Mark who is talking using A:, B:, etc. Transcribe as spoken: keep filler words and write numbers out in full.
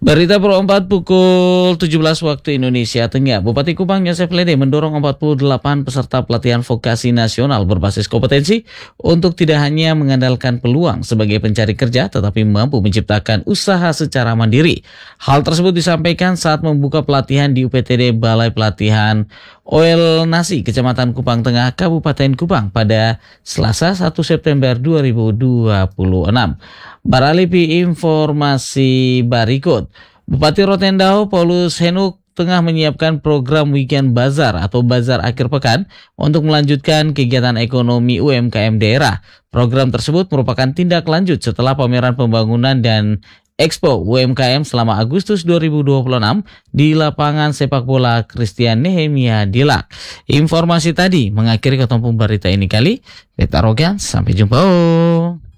A: Berita Pro empat pukul tujuh belas waktu Indonesia Tengah. Bupati Kupang Yosef Lede mendorong empat puluh delapan peserta pelatihan vokasi nasional berbasis kompetensi untuk tidak hanya mengandalkan peluang sebagai pencari kerja tetapi mampu menciptakan usaha secara mandiri. Hal tersebut disampaikan saat membuka pelatihan di U P T D Balai Pelatihan Oil Nasi Kecamatan Kupang Tengah Kabupaten Kupang pada Selasa satu September dua ribu dua puluh enam. Beralih informasi berikut, Bupati Rotendao Paulus Henuk tengah menyiapkan program Weekend Bazar atau Bazar Akhir Pekan untuk melanjutkan kegiatan ekonomi U M K M daerah. Program tersebut merupakan tindak lanjut setelah pameran pembangunan dan Expo U M K M selama Agustus dua ribu dua puluh enam di lapangan sepak bola Christian Nehemia Dilak. Informasi tadi mengakhiri ketompo berita ini kali. Beta Rogan, sampai jumpa.